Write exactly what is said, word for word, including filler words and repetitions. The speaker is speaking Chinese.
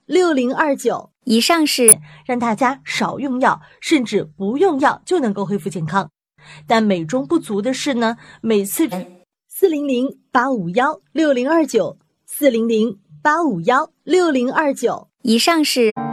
六零二九。 以上是让大家少用药，甚至不用药就能够恢复健康。但美中不足的是呢，每次四零零八五幺六零二九四零零八五幺六零二九。 以上是。